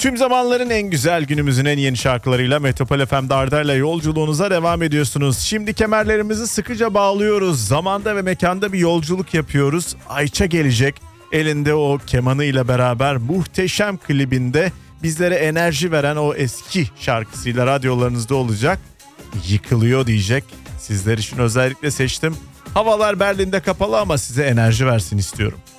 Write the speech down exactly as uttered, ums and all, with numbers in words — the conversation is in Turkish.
Tüm zamanların en güzel, günümüzün en yeni şarkılarıyla Metropol F M'de Arda'yla yolculuğunuza devam ediyorsunuz. Şimdi kemerlerimizi sıkıca bağlıyoruz. Zamanda ve mekanda bir yolculuk yapıyoruz. Ayça gelecek. Elinde o kemanıyla beraber muhteşem klibinde bizlere enerji veren o eski şarkısıyla radyolarınızda olacak. Yıkılıyor diyecek. Sizler için özellikle seçtim. Havalar Berlin'de kapalı ama size enerji versin istiyorum.